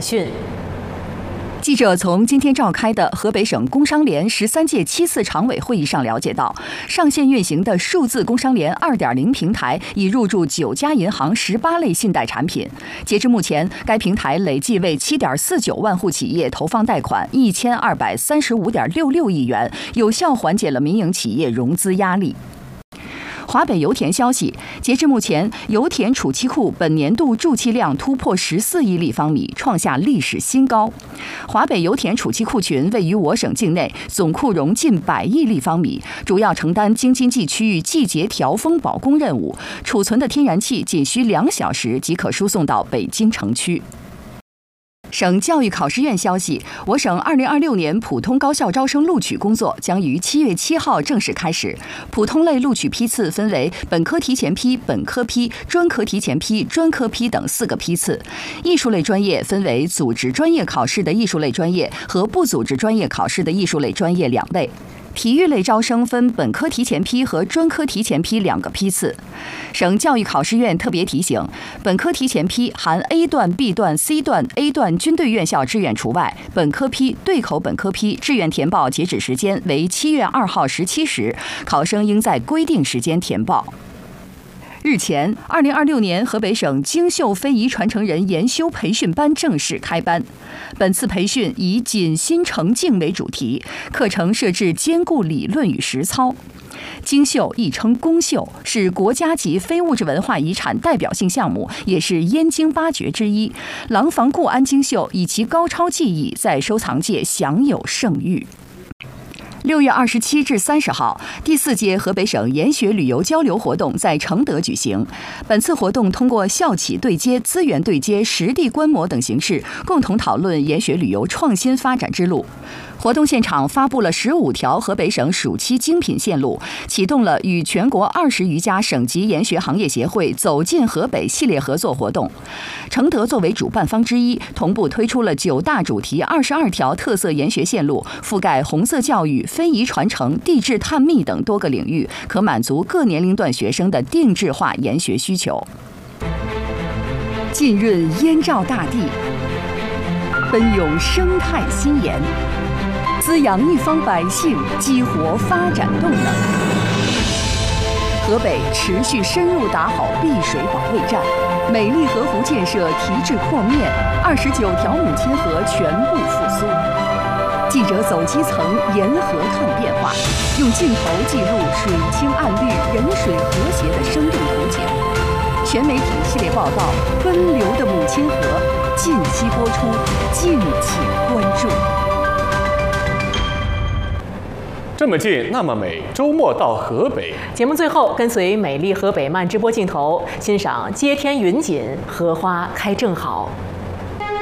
讯。 记者从今天召开的河北省工商联13届7次常委会议上了解到，上线运行的数字工商联 2.0 平台已入驻9家银行18类信贷产品。截至目前，该平台累计为 7.49 万户企业投放贷款1235.66亿元，有效缓解了民营企业融资压力。华北油田消息，截至目前，油田储气库本年度注气量突破14亿立方米，创下历史新高。华北油田储气库群位于我省境内，总库容近100亿立方米，主要承担京津冀区域季节调峰保供任务。储存的天然气仅需2小时即可输送到北京城区。省教育考试院消息，我省2026年普通高校招生录取工作将于7月7号正式开始。普通类录取批次分为本科提前批、本科批、专科提前批、专科批等4个批次。艺术类专业分为组织专业考试的艺术类专业和不组织专业考试的艺术类专业2类。体育类招生分本科提前批和专科提前批2个批次。省教育考试院特别提醒，本科提前批含 A 段、B 段、C 段、A 段军队院校志愿除外。本科批、对口本科批志愿填报截止时间为7月2号17时，考生应在规定时间填报。日前，2026年河北省京绣非遗传承人研修培训班正式开班。本次培训以锦心成境为主题，课程设置兼顾理论与实操。京绣亦称宫绣，是国家级非物质文化遗产代表性项目，也是燕京8绝之一。廊坊固安京绣以其高超技艺在收藏界享有盛誉。6月27至30号，第4届河北省研学旅游交流活动在承德举行。本次活动通过校企对接、资源对接、实地观摩等形式，共同讨论研学旅游创新发展之路。活动现场发布了15条河北省暑期精品线路，启动了与全国20余家省级研学行业协会走进河北系列合作活动。承德作为主办方之一，同步推出了9大主题22条特色研学线路，覆盖红色教育、非遗传承、地质探秘等多个领域，可满足各年龄段学生的定制化研学需求。浸润燕赵大地，奔涌生态新颜，滋养一方百姓，激活发展动能。河北持续深入打好碧水保卫战，美丽河湖建设提质扩面，29条母亲河全部复苏。记者走基层，沿河看变化，用镜头记录水清岸绿、人水和谐的生动图景。全媒体系列报道《奔流的母亲河》近期播出，敬请关注。 这么近，那么美，周末到河北。 节目最后，跟随美丽河北慢直播镜头，欣赏接天云锦，荷花开正好。